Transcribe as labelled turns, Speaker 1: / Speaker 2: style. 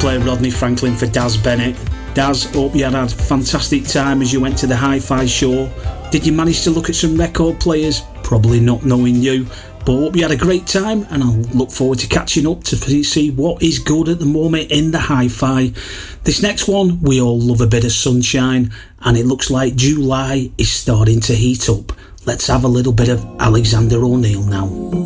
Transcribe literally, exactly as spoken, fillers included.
Speaker 1: play Rodney Franklin for Daz Bennett. Daz, hope you had a fantastic time as you went to the Hi-Fi show. Did you manage to look at some record players? Probably not, knowing you. But hope you had a great time, and I'll look forward to catching up to see what is good at the moment in the Hi-Fi. This next one, we all love a bit of sunshine, and it looks like July is starting to heat up. Let's have a little bit of Alexander O'Neal now.